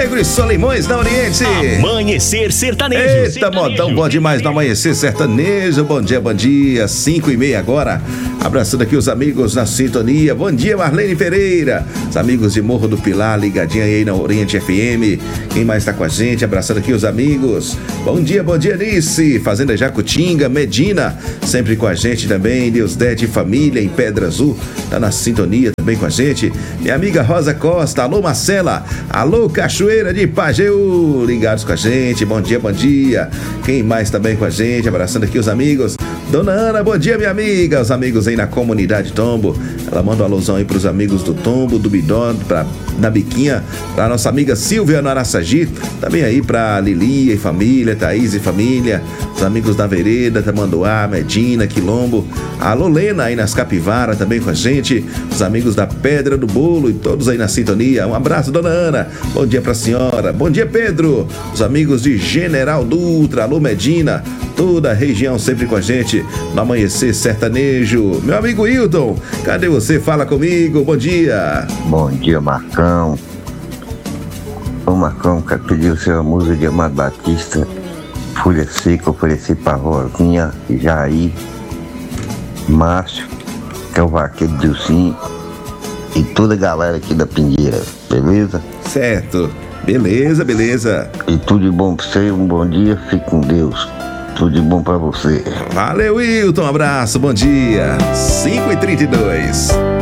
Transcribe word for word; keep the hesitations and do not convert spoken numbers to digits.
Negro e Solimões da Oriente. Amanhecer Sertanejo. Eita, sertanejo. modão bom demais no Amanhecer Sertanejo. Bom dia, bom dia. Cinco e meia agora. Abraçando aqui os amigos na sintonia. Bom dia, Marlene Pereira. Os amigos de Morro do Pilar, ligadinha aí na Oriente F M. Quem mais tá com a gente? Abraçando aqui os amigos. Bom dia, bom dia, Nice. Fazenda Jacutinga, Medina. Sempre com a gente também. Deusdete Família em Pedra Azul. Tá na sintonia também com a gente. Minha amiga Rosa Costa. Alô, Marcela. Alô, Cachoeira de Pajeú. Ligados com a gente. Bom dia, bom dia. Quem mais também com a gente? Abraçando aqui os amigos. Dona Ana, bom dia, minha amiga. Os amigos aí na comunidade Tombo. Ela manda uma alusão aí pros amigos do Tombo, do Bidó, pra, na Biquinha, pra nossa amiga Silvia no Araçagi. Também aí pra Lilia e família, Thaís e família. Os amigos da Vereda, Tamanduá, Medina, Quilombo. A Lolena aí nas Capivara também com a gente. Os amigos da Pedra do Bolo e todos aí na sintonia. Um abraço, Dona Ana. Bom dia pra senhora. Bom dia, Pedro. Os amigos de General Dutra, alô, Medina. Toda a região sempre com a gente no Amanhecer Sertanejo. Meu amigo Hilton, cadê você? Fala comigo. Bom dia. Bom dia, Marcão. Ô, Marcão, quero pedir o seu música de Amado Batista. Folha Seca, ofereci pra Rosinha, Jair, Márcio, que é o vaqueiro de Dilcinho, e toda a galera aqui da Pingueira, beleza? Certo. Beleza, beleza. E tudo de bom pra você, um bom dia, fique com Deus. Tudo de bom pra você. Valeu, Hilton. Um abraço, bom dia. cinco e trinta e dois.